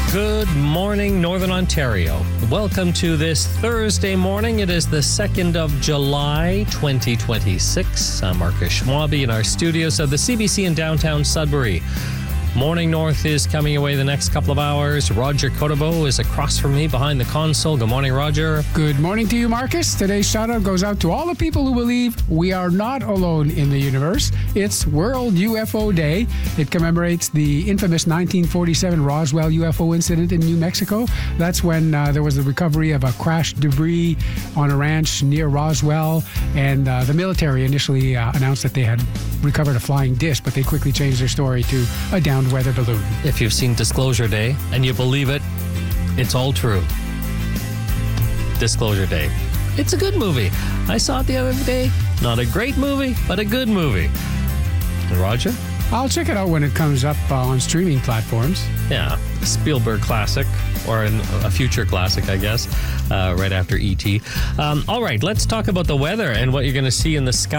Good morning, Northern Ontario. Welcome to this Thursday morning. It is the 2nd of July, 2026. I'm Marcus Schwabe in our studios of the CBC in downtown Sudbury. Morning North is coming away the next couple of hours. Roger Cotabo is across from me behind the console. Good morning, Roger. Good morning to you, Marcus. Today's shout out goes out to all the people who believe we are not alone in the universe. It's World UFO Day. It commemorates the infamous 1947 Roswell UFO incident in New Mexico. That's when there was the recovery of a crashed debris on a ranch near Roswell, and the military initially announced that they had recovered a flying disc, but they quickly changed their story to a downed weather balloon. If you've seen Disclosure Day and you believe it, it's all true. Disclosure Day. It's a good movie. I saw it the other day. Not a great movie, but a good movie. And Roger? I'll check it out when it comes up on streaming platforms. Yeah, Spielberg classic, or a future classic, I guess, right after E.T. All right, let's talk about the weather and what you're going to see in the sky